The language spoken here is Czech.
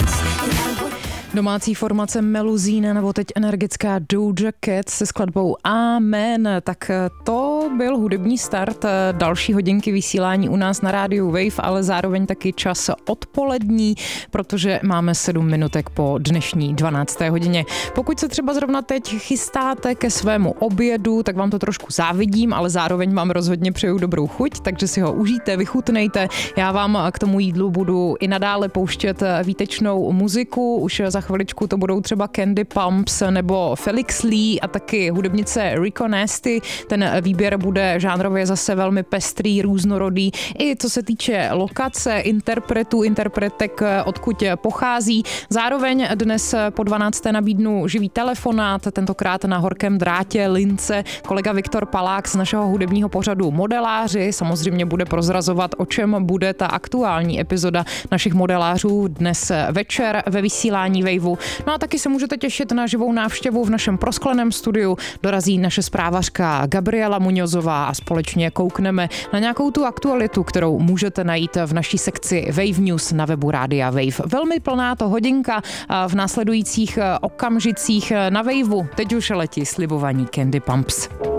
Domácí formace Melusine nebo teď energická Doja Cat se skladbou Amen. Tak to byl hudební start další hodinky vysílání u nás na rádiu Wave, ale zároveň taky čas odpolední, protože máme 7 minutek po dnešní 12. hodině. Pokud se třeba zrovna teď chystáte ke svému obědu, tak vám to trošku závidím, ale zároveň vám rozhodně přeju dobrou chuť, takže si ho užijte, vychutnejte. Já vám k tomu jídlu budu i nadále pouštět výtečnou muziku. Už za chviličku to budou třeba Candy Pumps nebo Felix Lee a taky hudebnice Rico Nasty. Ten výběr bude žánrově zase velmi pestrý, různorodý. I co se týče lokace, interpretek, odkud pochází. Zároveň dnes po 12. nabídnu živý telefonát, tentokrát na horkém drátě lince kolega Viktor Palák z našeho hudebního pořadu Modeláři. Samozřejmě bude prozrazovat, o čem bude ta aktuální epizoda našich modelářů dnes večer ve vysílání Waveu. No a taky se můžete těšit na živou návštěvu v našem proskleném studiu. Dorazí naše zprávařka Gabriela Muñozová a společně koukneme na nějakou tu aktualitu, kterou můžete najít v naší sekci Wave News na webu Rádia Wave. Velmi plná to hodinka v následujících okamžicích na Waveu. Teď už letí slibovaní Candy Pumps.